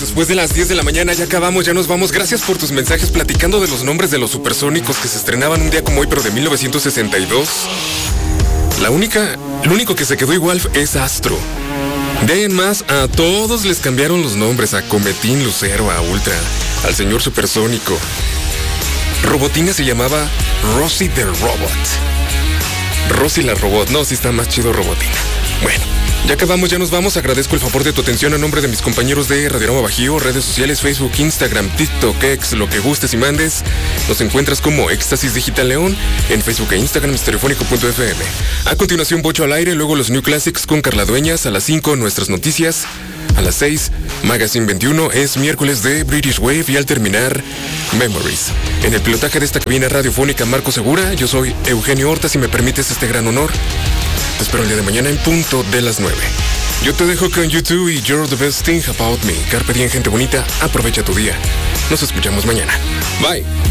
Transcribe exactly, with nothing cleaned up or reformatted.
después de las diez de la mañana, ya acabamos, ya nos vamos. Gracias por tus mensajes platicando de los nombres de los supersónicos que se estrenaban un día como hoy, pero de mil novecientos sesenta y dos. La única, lo único que se quedó igual es Astro. De ahí en más, a todos les cambiaron los nombres, a Cometín, Lucero, a Ultra, al señor supersónico. Robotina se llamaba Rosie the Robot. Rosie la Robot, no, sí está más chido Robotina. Bueno, ya acabamos, ya nos vamos. Agradezco el favor de tu atención a nombre de mis compañeros de Radiorama Bajío, redes sociales, Facebook, Instagram, TikTok, X, lo que gustes y mandes. Nos encuentras como Éxtasis Digital León en Facebook e Instagram, stereofónico punto f m. A continuación, Bocho al aire, luego los New Classics con Carla Dueñas. A las cinco, nuestras noticias. A las seis, Magazine veintiuno, es miércoles de British Wave y al terminar, Memories. En el pilotaje de esta cabina radiofónica Marco Segura, yo soy Eugenio Horta, si me permites este gran honor. Te espero el día de mañana en punto de las nueve. Yo te dejo con YouTube y You're the Best Thing About Me. Carpe diem, gente bonita, aprovecha tu día. Nos escuchamos mañana. Bye.